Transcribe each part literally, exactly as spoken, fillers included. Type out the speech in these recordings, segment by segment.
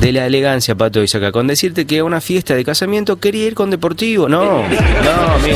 de la elegancia, Pato, dice acá. Con decirte que a una fiesta de casamiento quería ir con deportivo. No, no, amigo,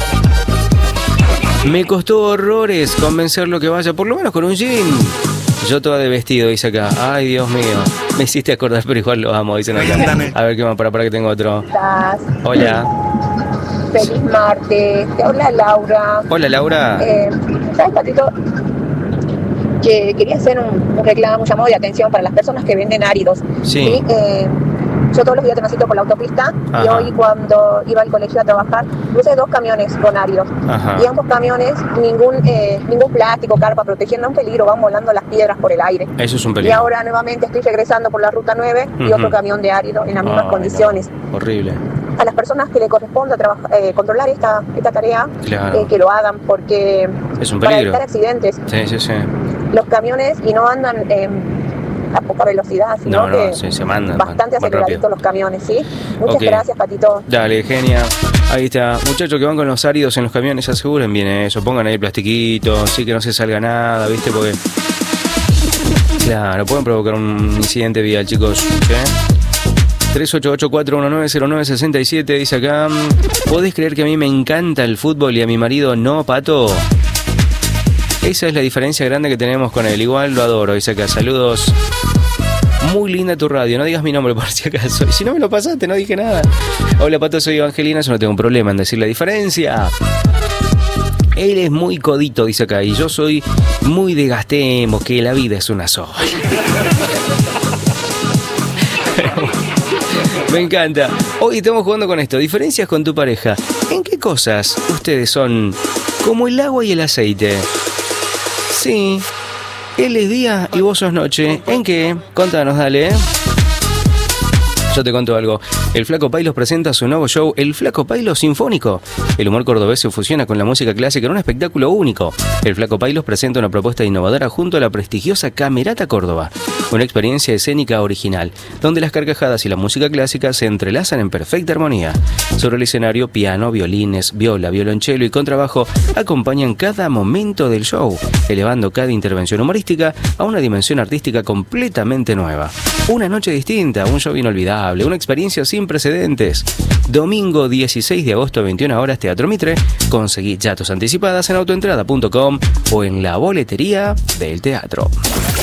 no. Me costó horrores convencerlo que vaya, por lo menos con un jean. Yo toda de vestido, dice acá. Ay, Dios mío. Me hiciste acordar, pero igual lo amo, dicen acá. A ver qué más, para, para que tengo otro. ¿Estás? Hola. Feliz martes. Te habla Laura. Hola, Laura. Eh, ¿Sabes, Patito? Que quería hacer un, un reclamo, un llamado de atención para las personas que venden áridos. Sí. ¿Sí? Eh, yo todos los días transito por la autopista. Ajá. Y hoy cuando iba al colegio a trabajar puse dos camiones con áridos. Ajá. Y ambos camiones ningún eh, ningún plástico, carpa protegiendo un peligro, van volando las piedras por el aire. Eso es un peligro. Y ahora nuevamente estoy regresando por la ruta nueve uh-huh. y otro camión de árido en las mismas oh, condiciones. No. Horrible. A las personas que le corresponda trabajar, eh, controlar esta, esta tarea, claro. eh, que lo hagan, porque es un para peligro. evitar accidentes. Sí, sí, sí. Los camiones y no andan eh, a poca velocidad, sino no, no, que sí, se mandan bastante aceleraditos los camiones, ¿sí? Muchas okay. gracias, Patito. Dale, genia. Ahí está. Muchachos que van con los áridos en los camiones, aseguren bien eso. Pongan ahí plastiquito, así que no se salga nada, ¿viste? Porque, claro, pueden provocar un incidente vial, chicos. ¿Sí? tres ocho ocho cuatro uno nueve cero nueve seis siete dice acá. ¿Podés creer que a mí me encanta el fútbol y a mi marido no, Pato? Esa es la diferencia grande que tenemos con él. Igual lo adoro, dice acá. Saludos. Muy linda tu radio. No digas mi nombre por si acaso. Y si no me lo pasaste, no dije nada. Hola, Pato, soy Evangelina. Yo no tengo un problema en decir la diferencia. Él es muy codito, dice acá. Y yo soy muy de gastemos, que la vida es una sola. Me encanta. Hoy estamos jugando con esto. Diferencias con tu pareja. ¿En qué cosas ustedes son como el agua y el aceite? Sí. Él es día y vos sos noche. ¿En qué? Contanos, dale. Yo te cuento algo. El Flaco Pailos presenta su nuevo show, El Flaco Pailos Sinfónico. El humor cordobés se fusiona con la música clásica en un espectáculo único. El Flaco Pailos presenta una propuesta innovadora junto a la prestigiosa Camerata Córdoba. Una experiencia escénica original, donde las carcajadas y la música clásica se entrelazan en perfecta armonía. Sobre el escenario, piano, violines, viola, violonchelo y contrabajo acompañan cada momento del show, elevando cada intervención humorística a una dimensión artística completamente nueva. Una noche distinta, un show inolvidable, una experiencia sin precedentes. Domingo dieciséis de agosto, veintiuna horas, Teatro Mitre. Conseguí ya tus anticipadas en autoentrada punto com o en la boletería del teatro.